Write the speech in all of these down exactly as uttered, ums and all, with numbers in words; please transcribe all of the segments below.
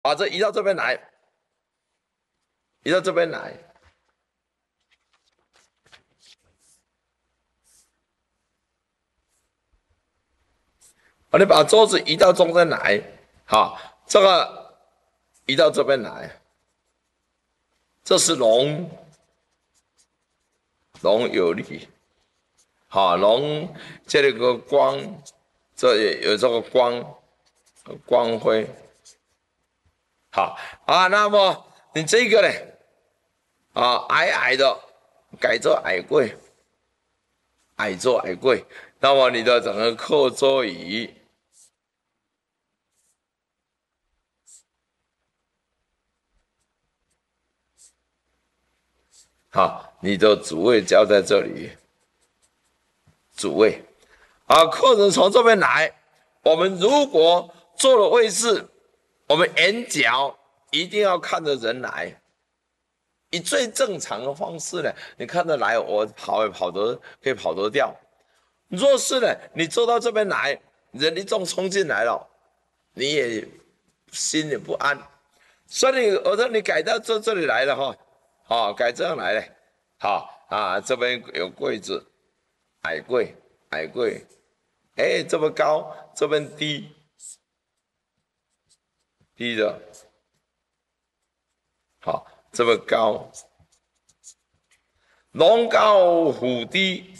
把这移到这边来，移到这边来。好，你把桌子移到中间来，好，这个移到这边来，这是龙，龙有力，好，龙这里个光，这也有这个光，光辉，好啊，那么你这个呢，啊，矮矮的改做矮柜，矮做矮柜，那么你的整个课桌椅。好，你的主位交在这里，主位。啊，客人从这边来，我们如果坐的位置，我们眼角一定要看着人来，以最正常的方式呢，你看得来，我跑也跑得可以跑得掉。若是呢，你坐到这边来，人一众冲进来了，你也心里不安。所以你我说你改到这这里来了哈。好、哦，改这样来嘞，好啊，这边有柜子，矮柜，矮柜，哎，这么高，这边低，低的，好，这么高，龙高虎低，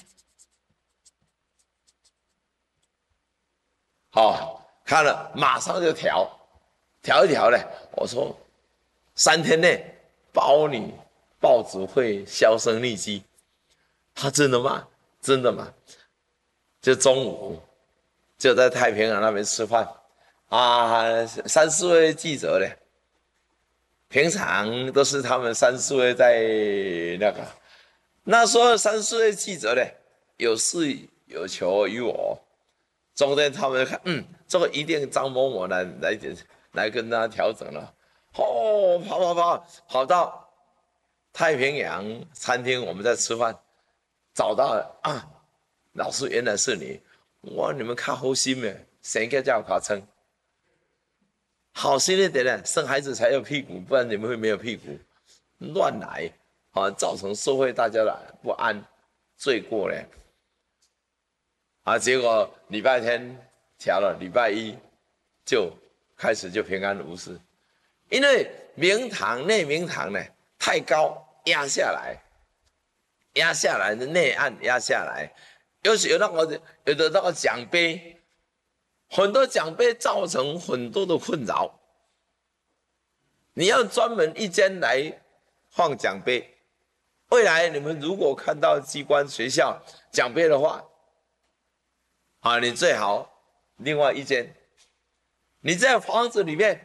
好，看了马上就调，调一调嘞，我说三天内包你。报纸会销声匿迹，他真的吗？真的吗？就中午就在太平洋那边吃饭啊，三四位记者嘞，平常都是他们三四位在那个，那时候三四位记者嘞，有事有求于我，中间他们看，嗯，这个一定张某某来来来跟他调整了，哦，跑跑跑跑到。太平洋餐厅，我们在吃饭，找到了啊，老师原来是你，哇，你们看好心咩？谁个叫卡称？好心一点呢，生孩子才有屁股，不然你们会没有屁股，乱来啊，造成社会大家的不安，罪过呢。啊，结果礼拜天调了，礼拜一就开始就平安无事，因为明堂内明堂呢。太高压下来，压下来的内岸压下来，有时有那个有的那个奖杯，很多奖杯造成很多的困扰。你要专门一间来放奖杯，未来你们如果看到机关学校奖杯的话，啊，你最好另外一间，你在房子里面。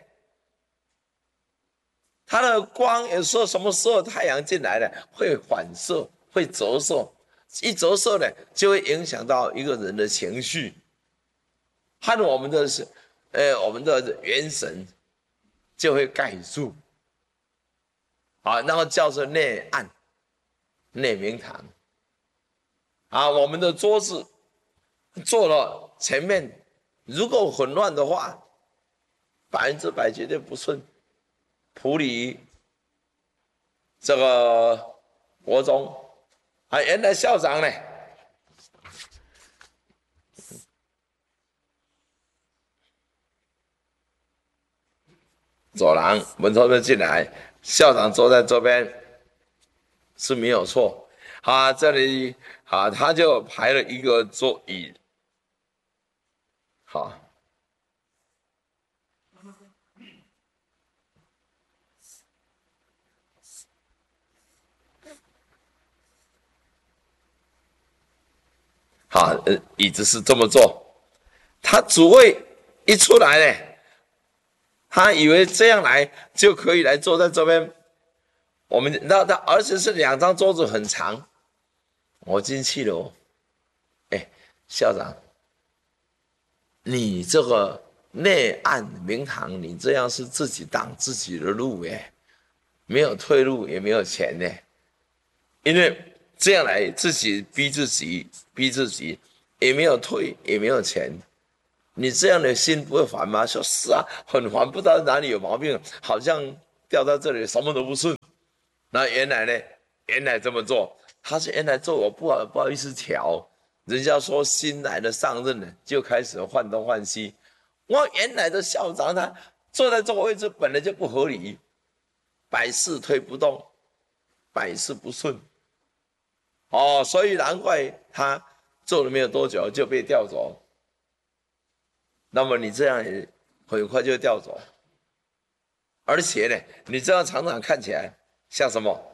它的光有时候什么时候太阳进来了，会反射，会折射，一折射呢，就会影响到一个人的情绪，和我们的是，呃，我们的元神就会盖住，啊，那个叫做内暗，内明堂，啊，我们的桌子坐了前面，如果混乱的话，百分之百绝对不顺。普里这个国中啊，原来校长呢，走廊门这边进来，校长坐在这边是没有错啊，这里啊他就排了一个桌椅，好。好，呃，椅子是这么做，他主位一出来呢，他以为这样来就可以来坐在这边。我们那那而且是两张桌子很长，我进去了哦。哎，校长，你这个内暗明堂，你这样是自己挡自己的路哎，没有退路也没有钱呢，因为这样来自己逼自己，逼自己也没有退也没有钱你这样的心不会烦吗？说是啊，很烦，不知道哪里有毛病，好像掉到这里什么都不顺。那原来呢？原来这么做，他是原来做我不好不好意思调。人家说新来的上任呢，就开始换东换西。我原来的校长他坐在这个位置本来就不合理，百事推不动，百事不顺。哦，所以难怪他做了没有多久就被调走。那么你这样也很快就调走，而且呢，你这样常常看起来像什么？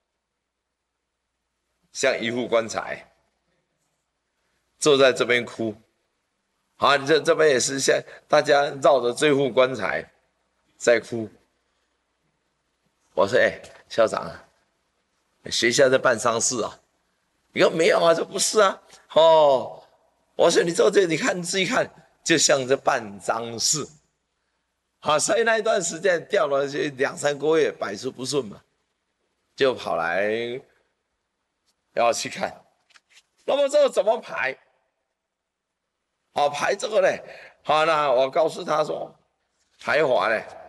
像一副棺材，坐在这边哭。好，你这这边也是像大家绕着这副棺材在哭。我说，哎、欸，校长啊，学校在办丧事啊？你说没有啊，这不是啊。哦，我说你坐这，你看你自己看，就像在办丧事。好，所以那一段时间掉了两三个月，百事不顺嘛，就跑来要去看。那么这个怎么排？好，排这个呢？好，那我告诉他说，排法呢，